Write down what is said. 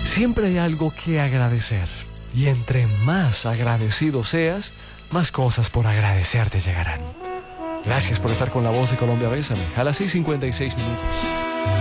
Siempre hay algo que agradecer. Y entre más agradecido seas, más cosas por agradecer te llegarán. Gracias por estar con La Voz de Colombia. Bésame. A las 6:56 minutos.